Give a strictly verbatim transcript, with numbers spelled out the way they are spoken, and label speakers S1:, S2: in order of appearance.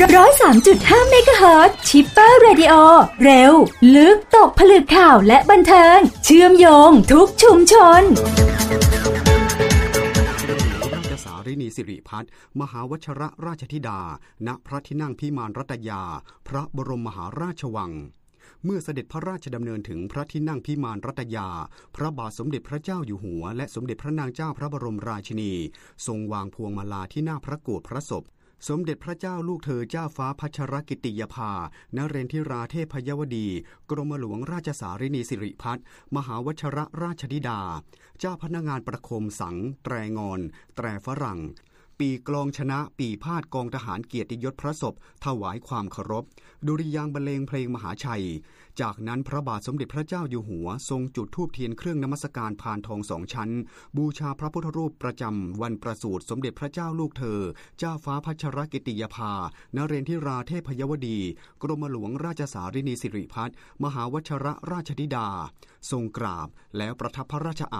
S1: ร้อยสามจุดห้าเมกะเฮิรตซ์ชิปเปอร์เรดิโอเร็วลึกตกผลึกข่าวและบันเทิงเชื่อมโยงทุกชุมชน
S2: ราชสารินีสิริพัฒน์มหาวชรราชธิดาณพระที่นั่งพิมานรัตยาพระบรมมหาราชวังเมื่อเสด็จพระราชดำเนินถึงพระที่นั่งพิมานรัตยาพระบาทสมเด็จพระเจ้าอยู่หัวและสมเด็จพระนางเจ้าพระบรมราชินีทรงวางพวงมาลาที่หน้าพระโกฐพระศพสมเด็จพระเจ้าลูกเธอเจ้าฟ้าพัชรกิติยภานเรนทิราเทพยวดีกรมหลวงราชสารินีสิริพัฒน์มหาวชรราชธิดาเจ้าพนักงานประโคมสังแตรงอนแตรฝรั่งปีกลองชนะปีพาดกองทหารเกียรติยศพระศพถวายความเคารพดุริยางค์บรรเลงเพลงมหาชัยจากนั้นพระบาทสมเด็จพระเจ้าอยู่หัวทรงจุดธูปเทียนเครื่องนมัสการพานทองสองชั้นบูชาพระพุทธรูปประจำวันประสูติสมเด็จพระเจ้าลูกเธอเจ้าฟ้าพัชรกิติยภานเรนทิราเทพยวดีกรมหลวงราชสารินีสิริพัฒน์มหาวชรราชธิดาทรงกราบแล้วประทับพระราชอา